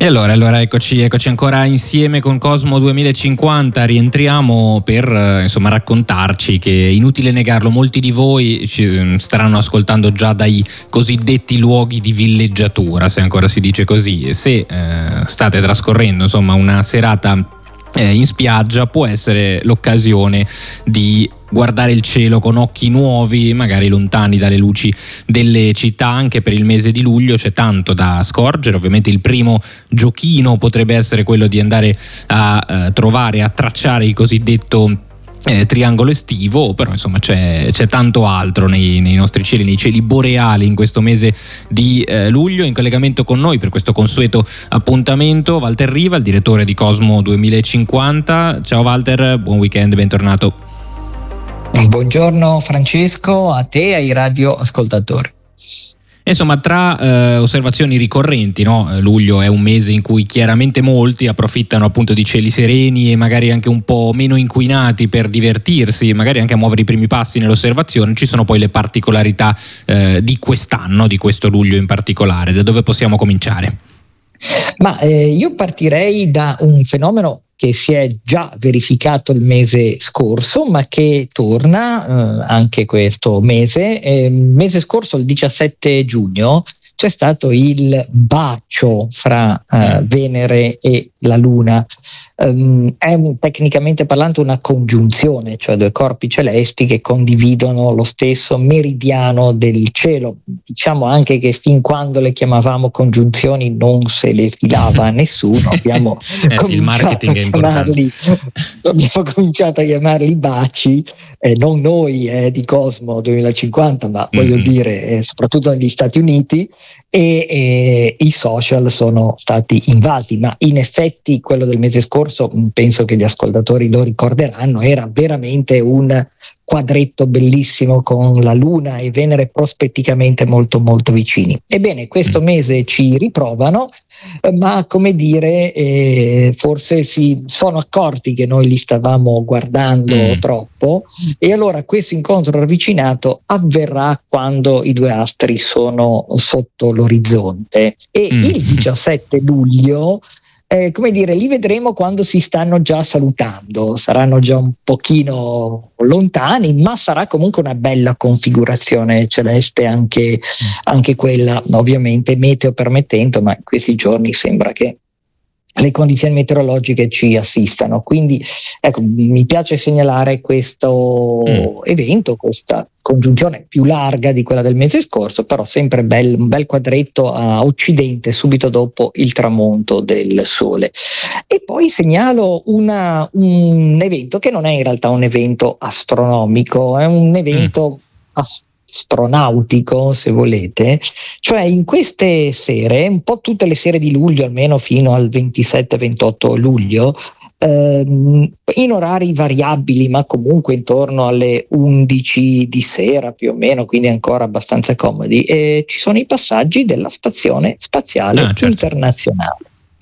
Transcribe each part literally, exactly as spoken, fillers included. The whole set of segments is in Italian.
E allora, allora eccoci, eccoci ancora insieme con Cosmo duemilacinquanta, rientriamo per eh, insomma raccontarci che, inutile negarlo, molti di voi ci staranno ascoltando già dai cosiddetti luoghi di villeggiatura, se ancora si dice così, se eh, state trascorrendo insomma una serata eh, in spiaggia, può essere l'occasione di guardare il cielo con occhi nuovi, magari lontani dalle luci delle città. Anche per il mese di luglio c'è tanto da scorgere. Ovviamente il primo giochino potrebbe essere quello di andare a eh, trovare, a tracciare il cosiddetto Eh, triangolo estivo, però insomma c'è, c'è tanto altro nei, nei nostri cieli, nei cieli boreali in questo mese di eh, luglio. In collegamento con noi per questo consueto appuntamento Walter Riva, il direttore di Cosmo duemilacinquanta. Ciao Walter, buon weekend, bentornato. Buongiorno Francesco, a te e ai radioascoltatori. Insomma, tra eh, osservazioni ricorrenti, no? Luglio è un mese in cui chiaramente molti approfittano appunto di cieli sereni e magari anche un po' meno inquinati per divertirsi, magari anche a muovere i primi passi nell'osservazione. Ci sono poi le particolarità eh, di quest'anno, di questo luglio in particolare. Da dove possiamo cominciare? Ma eh, io partirei da un fenomeno che si è già verificato il mese scorso, ma che torna eh, anche questo mese. Eh, mese scorso, il diciassette giugno, c'è stato il bacio fra eh, Venere e la Luna. Um, è un, tecnicamente parlando una congiunzione, cioè due corpi celesti che condividono lo stesso meridiano del cielo. Diciamo anche che fin quando le chiamavamo congiunzioni non se le filava nessuno. Abbiamo eh sì, il marketing è importante. Abbiamo cominciato a chiamarli baci, eh, non noi eh, di Cosmo duemilacinquanta, ma mm-hmm. voglio dire eh, soprattutto negli Stati Uniti, e, e i social sono stati invasi. Ma in effetti quello del mese scorso, penso che gli ascoltatori lo ricorderanno, era veramente un quadretto bellissimo con la Luna e Venere prospetticamente molto molto vicini. Ebbene, questo mese ci riprovano, ma come dire, eh, forse si sono accorti che noi li stavamo guardando mm. troppo, e allora questo incontro ravvicinato avverrà quando i due astri sono sotto l'orizzonte, e mm. il diciassette luglio Eh, come dire, li vedremo quando si stanno già salutando, saranno già un pochino lontani, ma sarà comunque una bella configurazione celeste anche, anche quella, ovviamente meteo permettendo, ma in questi giorni sembra che le condizioni meteorologiche ci assistano. Quindi ecco, mi piace segnalare questo mm. evento, questa congiunzione più larga di quella del mese scorso, però sempre bel, un bel quadretto a occidente subito dopo il tramonto del sole. E poi segnalo una, un evento che non è in realtà un evento astronomico, è un evento mm. astronomico, astronautico, se volete, cioè in queste sere, un po' tutte le sere di luglio, almeno fino al ventisette ventotto luglio, ehm, in orari variabili, ma comunque intorno alle undici di sera più o meno, quindi ancora abbastanza comodi, e ci sono i passaggi della Stazione Spaziale ah, certo. Internazionale.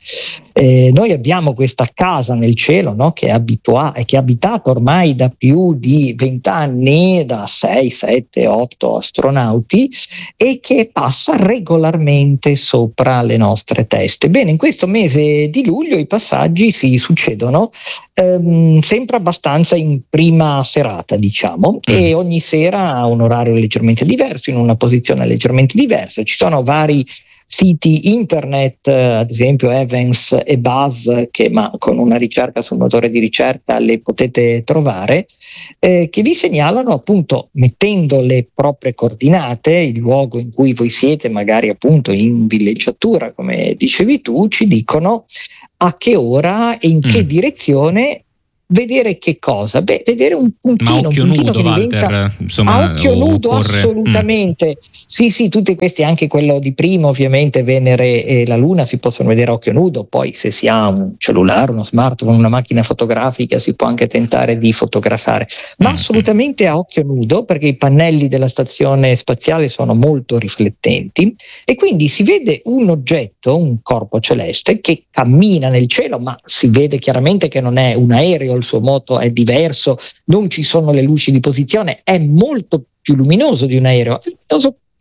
Eh, noi abbiamo questa casa nel cielo, no, che è abitua- che è abitata ormai da più di vent'anni da sei, sette, otto astronauti, e che passa regolarmente sopra le nostre teste. Bene, in questo mese di luglio i passaggi si succedono ehm, sempre abbastanza in prima serata, diciamo, mm. e ogni sera ha un orario leggermente diverso, in una posizione leggermente diversa. Ci sono vari siti internet, ad esempio Evans e Buzz, che ma con una ricerca sul motore di ricerca le potete trovare, eh, che vi segnalano, appunto, mettendo le proprie coordinate, il luogo in cui voi siete, magari appunto in villeggiatura come dicevi tu, ci dicono a che ora e in mm. che direzione vedere che cosa? Beh, vedere un puntino, ma occhio un puntino nudo, che Walter, diventa insomma, a occhio nudo, occorre... assolutamente. Mm. Sì, sì, tutti questi, anche quello di prima, ovviamente Venere e la Luna si possono vedere a occhio nudo. Poi se si ha un cellulare, uno smartphone, una macchina fotografica, si può anche tentare di fotografare, ma mm. assolutamente a occhio nudo, perché i pannelli della stazione spaziale sono molto riflettenti, e quindi si vede un oggetto, un corpo celeste che cammina nel cielo, ma si vede chiaramente che non è un aereo, il suo moto è diverso, non ci sono le luci di posizione, è molto più luminoso di un aereo, è luminoso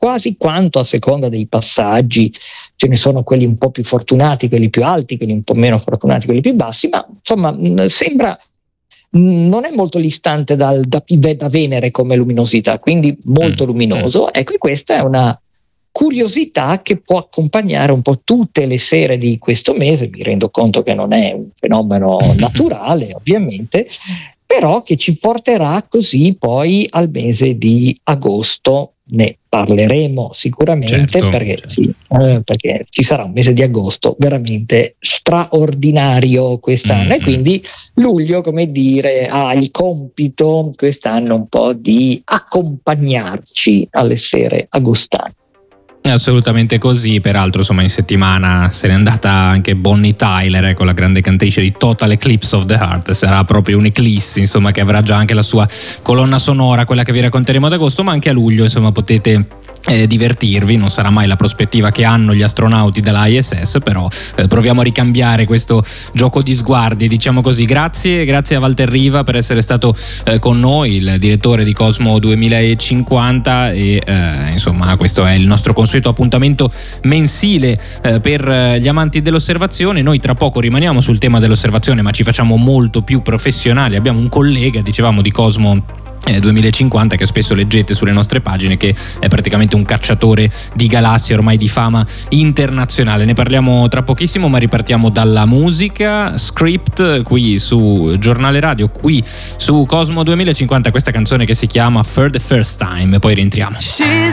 quasi quanto a seconda dei passaggi. Ce ne sono quelli un po' più fortunati, quelli più alti, quelli un po' meno fortunati, quelli più bassi, ma insomma mh, sembra mh, non è molto distante dal, da, da Venere come luminosità, quindi molto mm. luminoso. Ecco, e questa è una curiosità che può accompagnare un po' tutte le sere di questo mese. Mi rendo conto che non è un fenomeno naturale, ovviamente, però che ci porterà così poi al mese di agosto. Ne parleremo sicuramente, certo, perché, certo. Sì, eh, perché ci sarà un mese di agosto veramente straordinario quest'anno, mm-hmm. e quindi luglio, come dire, ha il compito quest'anno un po' di accompagnarci alle sere agostane. È assolutamente così. Peraltro, insomma, in settimana se n'è andata anche Bonnie Tyler, ecco, la grande cantrice di Total Eclipse of the Heart. Sarà proprio un'eclissi, insomma, che avrà già anche la sua colonna sonora, quella che vi racconteremo ad agosto, ma anche a luglio, insomma, potete Eh, divertirvi. Non sarà mai la prospettiva che hanno gli astronauti dell'I S S, però eh, proviamo a ricambiare questo gioco di sguardi, diciamo così. Grazie, grazie a Walter Riva per essere stato eh, con noi, il direttore di Cosmo duemilacinquanta, e eh, insomma questo è il nostro consueto appuntamento mensile eh, per gli amanti dell'osservazione. Noi tra poco rimaniamo sul tema dell'osservazione, ma ci facciamo molto più professionali. Abbiamo un collega, dicevamo, di Cosmo Eh, duemilacinquanta, che spesso leggete sulle nostre pagine, che è praticamente un cacciatore di galassie ormai di fama internazionale. Ne parliamo tra pochissimo, ma ripartiamo dalla musica. Script qui su Giornale Radio, qui su Cosmo duemilacinquanta, questa canzone che si chiama For the First Time, e poi rientriamo. She's